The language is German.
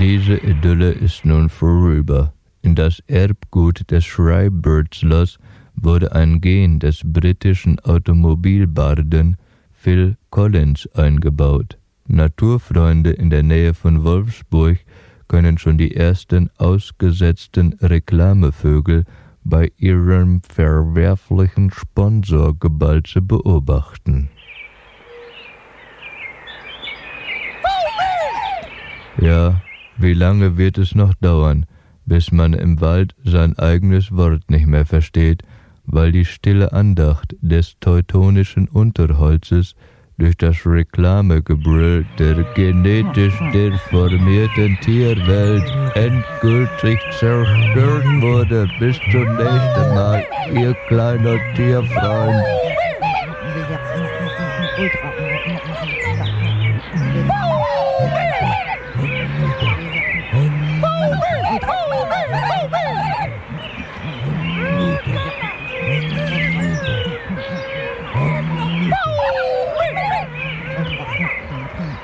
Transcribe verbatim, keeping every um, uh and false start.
Diese Idylle ist nun vorüber. In das Erbgut des Schreibertzlers wurde ein Gen des britischen Automobilbarden Phil Collins eingebaut. Naturfreunde in der Nähe von Wolfsburg können schon die ersten ausgesetzten Reklamevögel bei ihrem verwerflichen Sponsorgebalze beobachten. Ja, wie lange wird es noch dauern, bis man im Wald sein eigenes Wort nicht mehr versteht, weil die stille Andacht des teutonischen Unterholzes durch das Reklamegebrüll der genetisch deformierten Tierwelt endgültig zerstört wurde. Bis zum nächsten Mal, ihr kleiner Tierfreund.